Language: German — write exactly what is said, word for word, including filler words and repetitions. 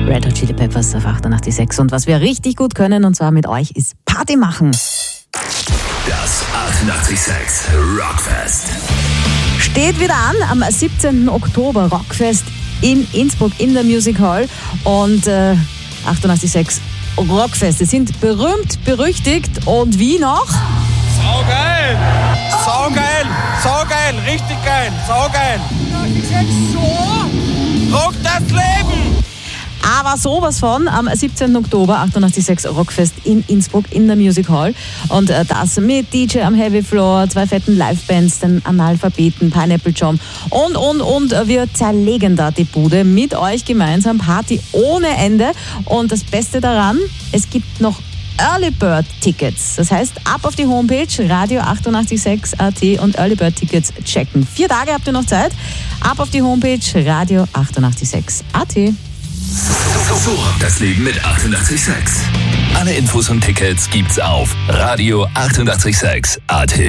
Red Hot Chili Peppers auf achtundachtzig Komma sechs. Und was wir richtig gut können, und zwar mit euch, ist Party machen. Das achtundachtzig Komma sechs Rockfest Steht wieder an am siebzehnten Oktober. Rockfest in Innsbruck in der Music Hall. Und äh, achtundachtzig Komma sechs Rockfeste sind berühmt, berüchtigt und wie noch? Saugeil! Saugeil! Saugeil! Richtig geil! Saugeil! achtundachtzig Komma sechs so! Rock das Leben! Aber sowas von am siebzehnten Oktober, achtundachtzig Komma sechs Rockfest in Innsbruck in der Music Hall. Und äh, das mit D J am Heavy Floor, zwei fetten Livebands, den Analphabeten, Pineapple John und, und, und. Wir zerlegen da die Bude mit euch gemeinsam. Party ohne Ende. Und das Beste daran, es gibt noch Early Bird Tickets. Das heißt, ab auf die Homepage radio achtundachtzig Komma sechs Punkt at und Early Bird Tickets checken. Vier Tage habt ihr noch Zeit. Ab auf die Homepage radio achtundachtzig Komma sechs Punkt at. So rockt das Leben mit achtundachtzig Komma sechs. Alle Infos und Tickets gibt's auf radio achtundachtzig Komma sechs Punkt at.